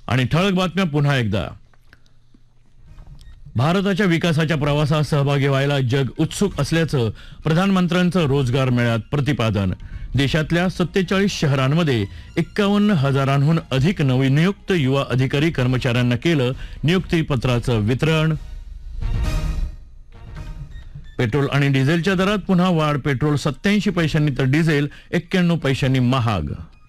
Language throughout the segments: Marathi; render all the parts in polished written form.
आणि ठळक बातम्या पुन्हा एकदा. भारताच्या विकासाच्या प्रवासात सहभागी व्हायला जग उत्सुक असल्याचं प्रधानमंत्र्यांचं रोजगार मेळ्यात प्रतिपादन. देशातल्या 47 शहरांमध्ये 51,000हून अधिक नवनियुक्त युवा अधिकारी कर्मचाऱ्यांना केलं नियुक्तीपत्राचं वितरण. पेट्रोल आणि डिझेलच्या दरात पुन्हा वाढ. पेट्रोल 87 पैशांनी तर डिझेल 91 पैशांनी महाग.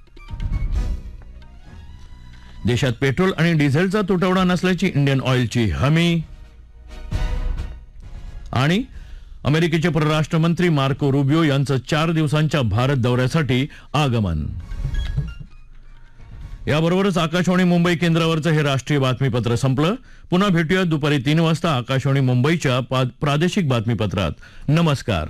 देशात पेट्रोल आणि डिझेलचा तुटवडा नसल्याची इंडियन ऑइलची हमी. आणि अमेरिकेचे परराष्ट्र मंत्री मार्को रुबियो यांचं 4 दिवसांच्या भारत दौऱ्यासाठी आगमन. याबरोबरच आकाशवाणी मुंबई केंद्रावरचं हे राष्ट्रीय बातमीपत्र संपलं. पुन्हा भेटूया दुपारी 3 वाजता आकाशवाणी मुंबईच्या प्रादेशिक बातमीपत्रात. नमस्कार.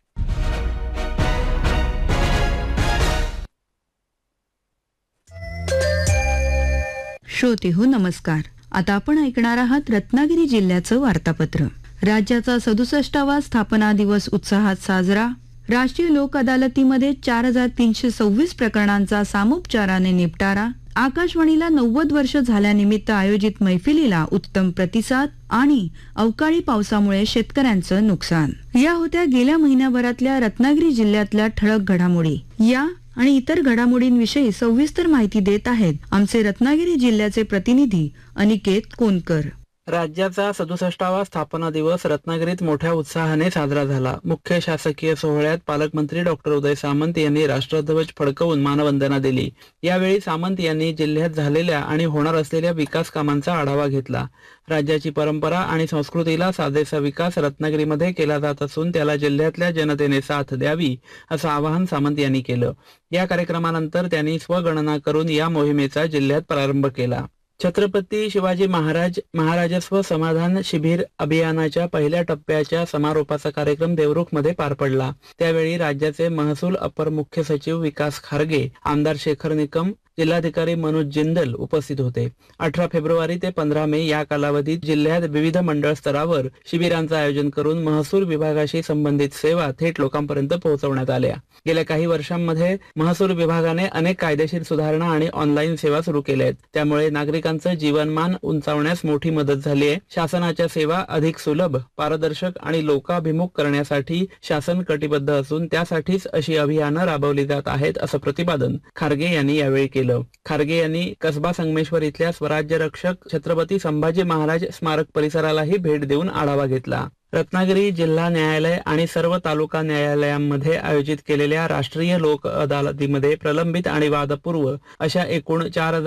श्रोतेहो नमस्कार. आता आपण ऐकणार आहात रत्नागिरी जिल्ह्याचं वार्तापत्र. राज्याचा 67वा स्थापना दिवस उत्साहात साजरा. राष्ट्रीय लोक अदालतीमध्ये 4326 प्रकरणांचा सामोपचाराने निपटारा. आकाशवाणीला 90 वर्ष झाल्यानिमित्त आयोजित मैफिलीला उत्तम प्रतिसाद. आणि अवकाळी पावसामुळे शेतकऱ्यांचं नुकसान. या होत्या गेल्या महिन्याभरातल्या रत्नागिरी जिल्ह्यातल्या ठळक घडामोडी. या आणि इतर घडामोडींविषयी सविस्तर माहिती देत आहेत आमचे रत्नागिरी जिल्ह्याचे प्रतिनिधी अनिकेत कोनकर. राज्याचा 67वा स्थापना दिवस रत्नागिरीत मोठ्या उत्साहाने साजरा झाला. मुख्य शासकीय सोहळ्यात पालकमंत्री डॉक्टर उदय सामंत यांनी राष्ट्रध्वज फडकवून मानवंदना दिली. यावेळी सामंत यांनी जिल्ह्यात झालेल्या आणि होणार असलेल्या विकास कामांचा आढावा घेतला. राज्याची परंपरा आणि संस्कृतीला साजेसा विकास रत्नागिरीमध्ये केला जात असून त्याला जिल्ह्यातल्या जनतेने साथ द्यावी असं आवाहन सामंत यांनी केलं. या कार्यक्रमानंतर त्यांनी स्वगणना करून या मोहिमेचा जिल्ह्यात प्रारंभ केला. छत्रपती शिवाजी महाराजस्व समाधान शिबिर अभियानाच्या पहिल्या टप्प्याच्या समारोपाचा कार्यक्रम देवरुखमध्ये पार पडला. त्यावेळी राज्याचे महसूल अपर मुख्य सचिव विकास खारगे, आमदार शेखर निकम, जिल्हाधिकारी मनोज जिंदल उपस्थित होते. 18 फेब्रुवारी ते 15 मे या कालावधीत जिल्ह्यात विविध मंडळ स्तरावर शिबिरांचं आयोजन करून महसूल विभागाशी संबंधित सेवा थेट लोकांपर्यंत पोहोचवण्यात आल्या. गेल्या काही वर्षांमध्ये महसूल विभागाने अनेक कायदेशीर सुधारणा आणि ऑनलाईन सेवा सुरू केल्या आहेत. त्यामुळे नागरिकांचं जीवनमान उंचावण्यास मोठी मदत झाली आहे. शासनाच्या सेवा अधिक सुलभ, पारदर्शक आणि लोकाभिमुख करण्यासाठी शासन कटिबद्ध असून त्यासाठीच अशी अभियानं राबवली जात आहेत असं प्रतिपादन खारगे यांनी यावेळी केलं. खारगे यांनी कसबा संगमेश्वर इथल्या स्वराज्य रक्षक छत्रपती संभाजी महाराज स्मारक परिसरालाही भेट देऊन आढावा घेतला. रत्नागिरी जिल्हा न्यायालय आणि सर्व तालुका न्यायालयांमध्ये आयोजित केलेल्या राष्ट्रीय लोक अदालतीमध्ये प्रलंबित आणि वादपूर्व अशा एकूण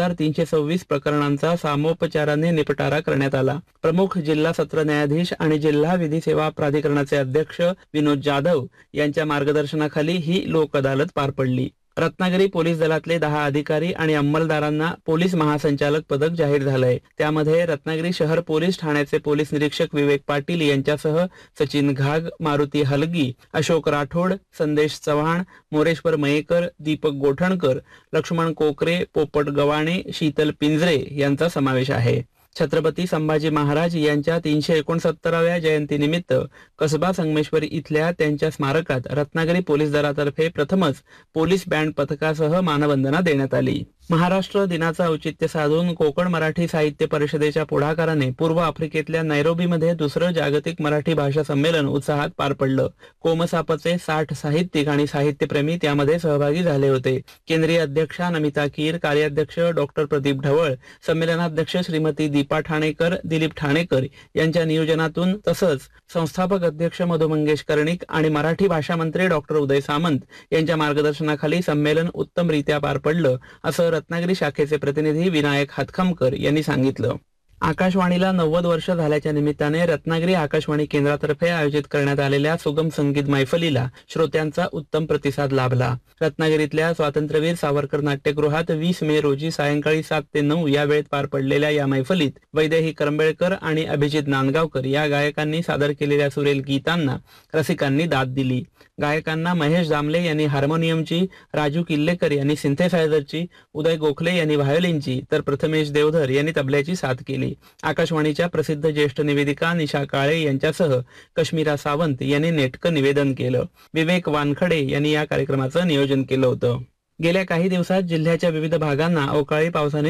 4326 प्रकरणांचा सामोपचाराने निपटारा करण्यात आला. प्रमुख जिल्हा सत्र न्यायाधीश आणि जिल्हा विधी सेवा प्राधिकरणाचे अध्यक्ष विनोद जाधव यांच्या मार्गदर्शनाखाली ही लोक अदालत पार पडली. रत्नागिरी पोलीस दलातले 10 अधिकारी आणि अंमलदारांना पोलीस महासंचालक पदक जाहीर झालंय. त्यामध्ये रत्नागिरी शहर पोलीस ठाण्याचे पोलीस निरीक्षक विवेक पाटील यांच्यासह सचिन घाग, मारुती हलगी, अशोक राठोड, संदेश चव्हाण, मोरेश्वर मयेकर, दीपक गोठणकर, लक्ष्मण कोकरे, पोपट गवाणे, शीतल पिंजरे यांचा समावेश आहे. छत्रपती संभाजी महाराज यांच्या 369व्या जयंतीनिमित्त कसबा संगमेश्वरी इथल्या त्यांच्या स्मारकात रत्नागिरी पोलीस दलातर्फे प्रथमच पोलीस बँड पथकासह मानवंदना देण्यात आली. महाराष्ट्र दिनाचं औचित्य साधून कोकण मराठी साहित्य परिषदेच्या पुढाकाराने पूर्व आफ्रिकेतल्या नैरोबीमध्ये दुसरं जागतिक मराठी भाषा संमेलन उत्साहात पार पडलं. कोमसापचे 60 साहित्यिक आणि साहित्यप्रेमी त्यामध्ये सहभागी झाले होते. केंद्रीय अध्यक्षा नमिता कीर, कार्याध्यक्ष डॉक्टर प्रदीप ढवळ, संमेलनाध्यक्ष श्रीमती दीपा ठाणेकर, दिलीप ठाणेकर यांच्या नियोजनातून तसंच संस्थापक अध्यक्ष मधु मंगेश कर्णिक आणि मराठी भाषा मंत्री डॉक्टर उदय सामंत यांच्या मार्गदर्शनाखाली संमेलन उत्तमरित्या पार पडलं असं रत्नागिरी शाखेचे प्रतिनिधी विनायक हातखमकर यांनी सांगितलं. आकाशवाणीला 90 वर्ष झाल्याच्या निमित्ताने रत्नागिरी आकाशवाणी केंद्रातर्फे आयोजित करण्यात आलेल्या सुगम संगीत मैफलीला श्रोत्यांचा उत्तम प्रतिसाद लाभला. रत्नागिरीतल्या स्वातंत्र्यवीर सावरकर नाट्यगृहात 20 मे रोजी सायंकाळी 7 ते 9 या वेळेत पार पडलेल्या या मैफलीत वैदेही करंबेळकर आणि अभिजित नांदगावकर या गायकांनी सादर केलेल्या सुरेल गीतांना रसिकांनी दाद दिली. गायकांना महेश दामले यांनी हार्मोनियमची, राजू किल्लेकर यांनी सिंथेसायझरची, उदय गोखले यांनी व्हायोलिनची तर प्रथमेश देवधर यांनी तबल्याची साथ केली. आकाशवाणीच्या प्रसिद्ध ज्येष्ठ निवेदिका निशा काळे यांच्यासह कश्मीरा सावंत यांनी नेटकं निवेदन केलं. विवेक वानखडे यांनी या कार्यक्रमाचं नियोजन केलं होतं. गेल्या काही दिवसात जिल्ह्याच्या विविध भागांना अवकाळी पावसाने